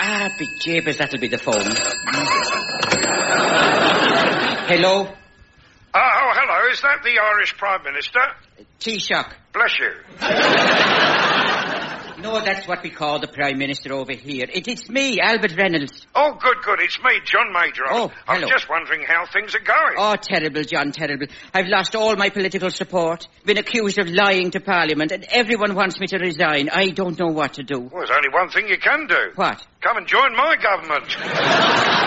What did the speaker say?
Be jabers, that'll be the phone. Hello? Oh, hello. Is that the Irish Prime Minister? Taoiseach. Bless you. No, that's what we call the Prime Minister over here. It's me, Albert Reynolds. Oh, good. It's me, John Major. Oh, I'm hello. just wondering how things are going. Oh, terrible, John, terrible. I've lost all my political support, been accused of lying to Parliament, and everyone wants me to resign. I don't know what to do. Well, there's only one thing you can do. What? Come and join my government.